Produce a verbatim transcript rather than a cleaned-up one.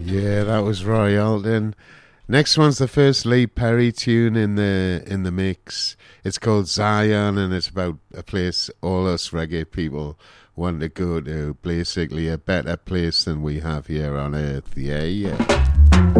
Yeah, that was Roy Alton. Next one's the first Lee Perry tune in the in the mix. It's called Zion, and it's about a place all us reggae people want to go to. Basically, a better place than we have here on Earth. Yeah, yeah.